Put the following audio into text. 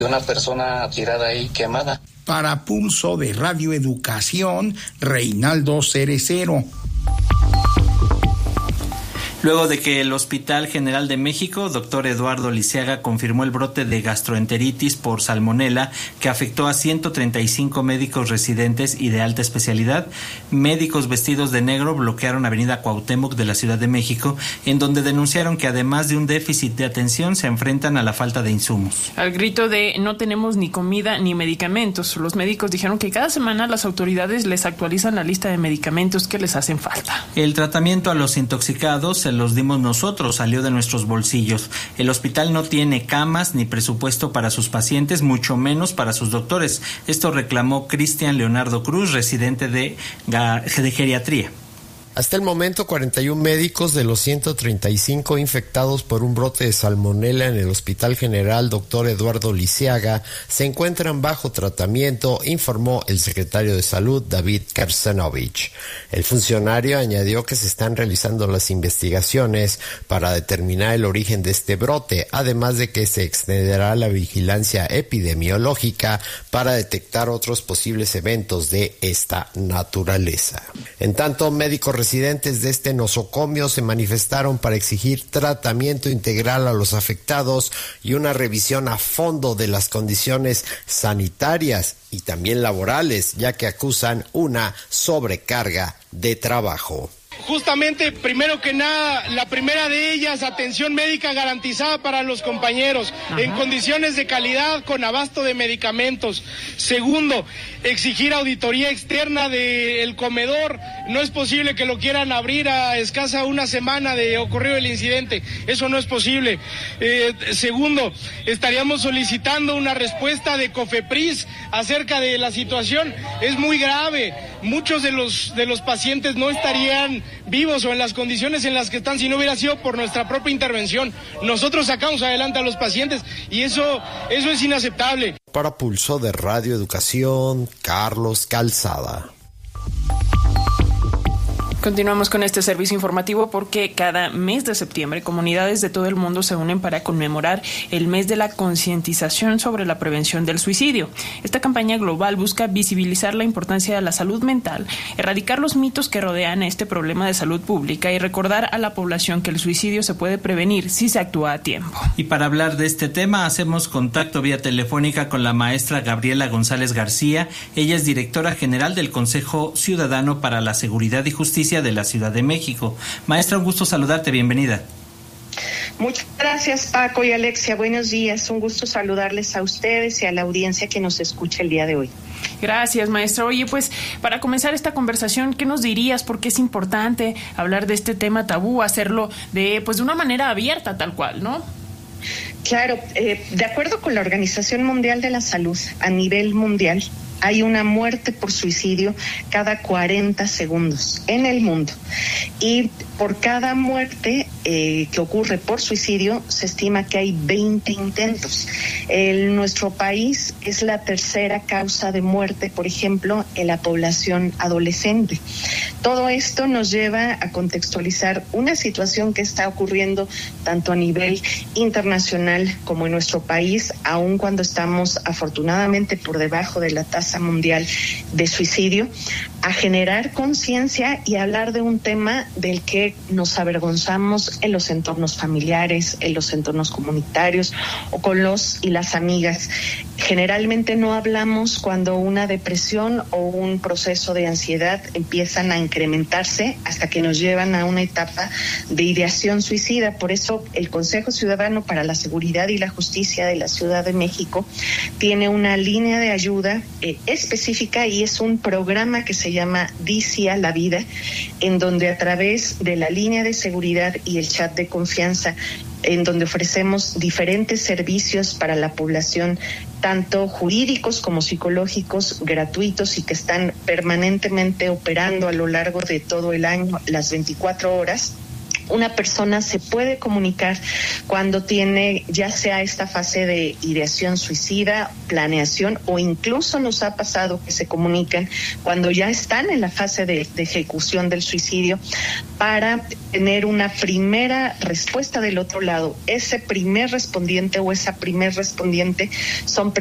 una persona tirada ahí quemada. Para Pulso de Radio Educación, Reinaldo Cerecero. Luego de que el Hospital General de México, Dr. Eduardo Lisiaga, confirmó el brote de gastroenteritis por salmonela que afectó a 135 médicos residentes y de alta especialidad, médicos vestidos de negro bloquearon Avenida Cuauhtémoc de la Ciudad de México, en donde denunciaron que además de un déficit de atención se enfrentan a la falta de insumos. Al grito de no tenemos ni comida ni medicamentos, los médicos dijeron que cada semana las autoridades les actualizan la lista de medicamentos que les hacen falta. El tratamiento a los intoxicados se los dimos nosotros, salió de nuestros bolsillos. El hospital no tiene camas ni presupuesto para sus pacientes, mucho menos para sus doctores. Esto reclamó Cristian Leonardo Cruz, residente de geriatría. Hasta el momento, 41 médicos de los 135 infectados por un brote de salmonela en el Hospital General Dr. Eduardo Lisiaga se encuentran bajo tratamiento, informó el secretario de Salud, David Kersenovich. El funcionario añadió que se están realizando las investigaciones para determinar el origen de este brote, además de que se extenderá la vigilancia epidemiológica para detectar otros posibles eventos de esta naturaleza. En tanto, médicos residentes de este nosocomio se manifestaron para exigir tratamiento integral a los afectados y una revisión a fondo de las condiciones sanitarias y también laborales, ya que acusan una sobrecarga de trabajo. Justamente, primero que nada, la primera de ellas, atención médica garantizada para los compañeros, en condiciones de calidad, con abasto de medicamentos. Segundo, exigir auditoría externa del comedor. No es posible que lo quieran abrir a escasa una semana de ocurrido el incidente. Eso no es posible. Segundo, estaríamos solicitando una respuesta de COFEPRIS acerca de la situación. Es muy grave. Muchos de los pacientes no estarían vivos o en las condiciones en las que están si no hubiera sido por nuestra propia intervención. Nosotros sacamos adelante a los pacientes y eso es inaceptable. Para Pulso de Radio Educación, Carlos Calzada. Continuamos con este servicio informativo porque cada mes de septiembre comunidades de todo el mundo se unen para conmemorar el mes de la concientización sobre la prevención del suicidio. Esta campaña global busca visibilizar la importancia de la salud mental, erradicar los mitos que rodean este problema de salud pública y recordar a la población que el suicidio se puede prevenir si se actúa a tiempo. Y para hablar de este tema hacemos contacto vía telefónica con la maestra Gabriela González García. Ella es directora general del Consejo Ciudadano para la Seguridad y Justicia de la Ciudad de México. Maestra, un gusto saludarte, bienvenida. Muchas gracias, Paco y Alexia, buenos días, un gusto saludarles a ustedes y a la audiencia que nos escucha el día de hoy. Gracias, maestra. Oye, pues para comenzar esta conversación, ¿qué nos dirías? Porque es importante hablar de este tema tabú, hacerlo de una manera abierta, tal cual, ¿no? Claro, de acuerdo con la Organización Mundial de la Salud, a nivel mundial, hay una muerte por suicidio cada 40 segundos en el mundo. Y por cada muerte que ocurre por suicidio, se estima que hay 20 intentos. En nuestro país es la tercera causa de muerte, por ejemplo, en la población adolescente. Todo esto nos lleva a contextualizar una situación que está ocurriendo tanto a nivel internacional como en nuestro país, aun cuando estamos afortunadamente por debajo de la tasa mundial de suicidio, a generar conciencia y hablar de un tema del que nos avergonzamos en los entornos familiares, en los entornos comunitarios o con los y las amigas. Generalmente no hablamos cuando una depresión o un proceso de ansiedad empiezan a incrementarse hasta que nos llevan a una etapa de ideación suicida. Por eso el Consejo Ciudadano para la Seguridad y la Justicia de la Ciudad de México tiene una línea de ayuda específica y es un programa que se llama Dice a la Vida, en donde a través de la línea de seguridad y el chat de confianza, en donde ofrecemos diferentes servicios para la población, tanto jurídicos como psicológicos, gratuitos y que están permanentemente operando a lo largo de todo el año, las 24 horas. una persona se puede comunicar cuando tiene ya sea esta fase de ideación suicida, planeación, o incluso nos ha pasado que se comunican cuando ya están en la fase de ejecución del suicidio, para tener una primera respuesta del otro lado. Ese primer respondiente o esa primer respondiente son